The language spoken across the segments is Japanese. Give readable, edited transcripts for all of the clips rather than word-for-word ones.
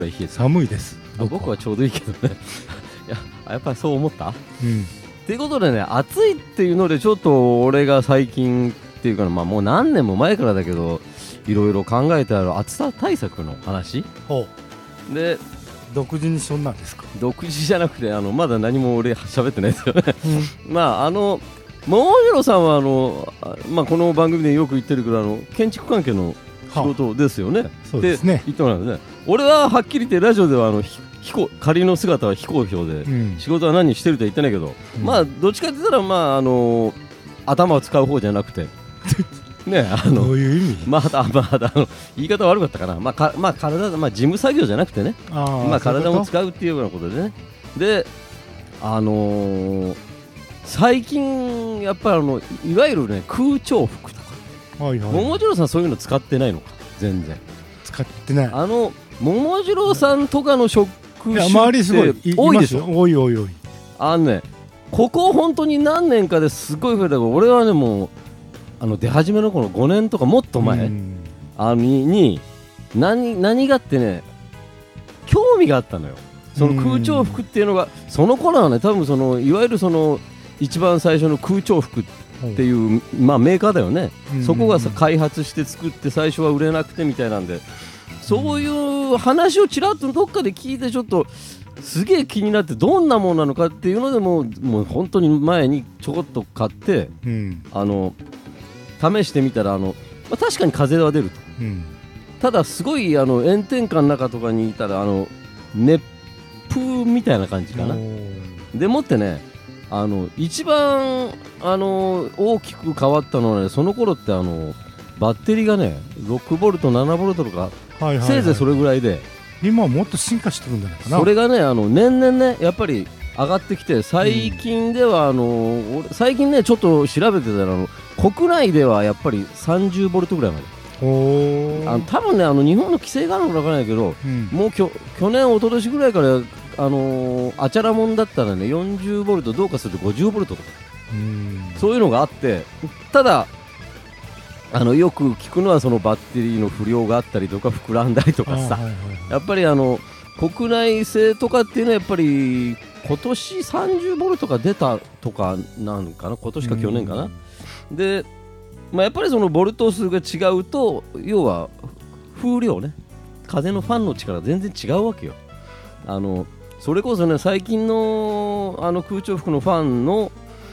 冷えて寒いです。 僕はちょうどいいけどねいやっぱりそう思った、 うんっていうことでね、暑いっていうのでちょっと俺が最近っていうか、まあ、もう何年も前からだけどいろいろ考えてある暑さ対策の話ほうで、 独自にそんなんですか。 独自じゃなくてまだ何も俺喋ってないですよねまあ桃次さんはまあ、この番組でよく言ってるけど建築関係の仕事ですよね。 そうですね。 言ってもらうんですね。俺ははっきり言ってラジオでは仮の姿は非公表で、 うん仕事は何してるとは言ってないけど、まあどっちかって言ったらまあ頭を使う方じゃなくてね、 どういう意味。 まだ言い方悪かったかな、まあ体、まあ、事務作業じゃなくてね、まあ、体も使うっていうようなことでね。で最近やっぱりいわゆるね空調服とか、 はいはい、 桃次郎さんそういうの使ってないのか。全然使ってない。 桃次郎さんとかの職種って周りすごい多いでしょ。 多いね、ここ本当に何年かですごい増えたけど、俺はねもう出始めの頃5年とかもっと前に何がってね興味があったのよ。その空調服っていうのがその頃はね多分いわゆる一番最初の空調服っていう、まあ、メーカーだよね、そこが開発して作って最初は売れなくてみたいなんで、そういう話をちらっとどっかで聞いてちょっとすげえ気になってどんなものなのかっていうのでもう本当に前にちょこっと買って、試してみたらまあ、確かに風は出ると、ただすごい炎天下の中とかにいたら熱風みたいな感じかな。でもってね一番大きく変わったのはね、その頃ってバッテリーがね6ボルト7ボルトとか、せいぜいそれぐらいで、 今はもっと進化してるんじゃないかな。 それがね年々ねやっぱり上がってきて、最近では最近ねちょっと調べてたら国内ではやっぱり30ボルトぐらいまで。多分ね日本の規制があるのかわからないけど、もう去年一昨年ぐらいからあちゃらもんだったらね40ボルトどうかすると50ボルトとか、そういうのがあって、ただよく聞くのはそのバッテリーの不良があったりとか膨らんだりとかさ、やっぱり国内製とかっていうのはやっぱり今年30ボルトが出たとかなんかな、今年か去年かな。でまあ、やっぱりそのボルト数が違うと要は風量ね、風のファンの力が全然違うわけよ。それこそね最近の空調服のファンの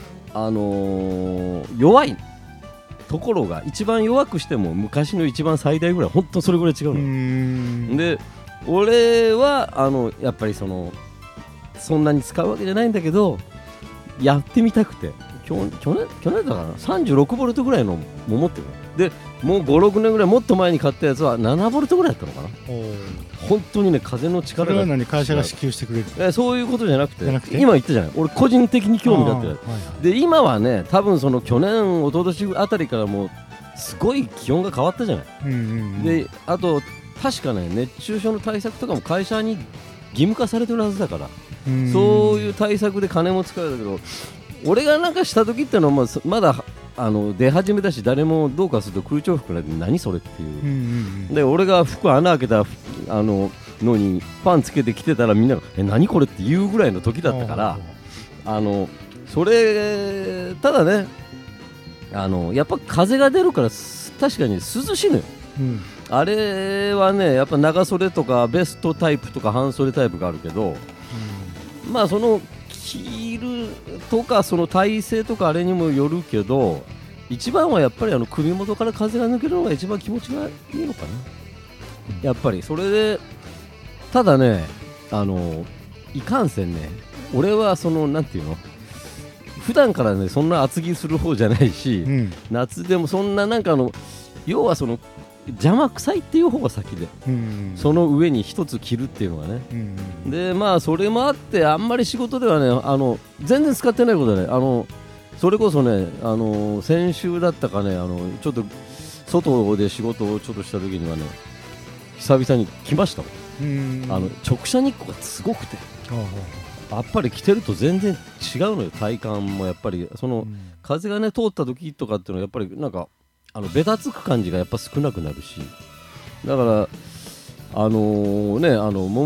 弱いところが一番弱くしても昔の一番最大ぐらい本当それぐらい違うので、俺はやっぱりそんなに使うわけじゃないんだけどやってみたくて去年だから36ボルトぐらいのも持ってる。でもう 5,6 年ぐらいもっと前に買ったやつは7ボルトぐらいだったのかな。本当にね風の力が、 それは何会社が支給してくれる。 そういうことじゃなくて今言ったじゃない、俺個人的に興味があって、で今はね多分去年一昨年あたりからもうすごい気温が変わったじゃない、であと確かね熱中症の対策とかも会社に義務化されてるはずだから、そういう対策で金も使うんだけど、俺がなんかした時ってのはまだ出始めだし、誰もどうかすると空調服なんて何それっていう、で俺が服穴開けたのにファンつけて着てたらみんなが何これって言うぐらいの時だったから、それただねやっぱ風が出るから確かに涼しいのよ、あれはねやっぱ長袖とかベストタイプとか半袖タイプがあるけど、まあその着るとかその体勢とかあれにもよるけど、一番はやっぱり首元から風が抜けるのが一番気持ちがいいのかな、やっぱりそれで。ただねいかんせんね俺はなんていうの普段からねそんな厚着する方じゃないし、夏でもそんななんか要は邪魔くさいっていう方が先で、その上に一つ着るっていうのがね、でまあそれもあってあんまり仕事ではね全然使ってないことでねそれこそね先週だったかねちょっと外で仕事をちょっとした時にはね久々に来ましたもん。直射日光がすごくてやっぱり着てると全然違うのよ、体感も。やっぱり風がね通った時とかっていうのはやっぱりなんかベタつく感じがやっぱ少なくなるし、だからね、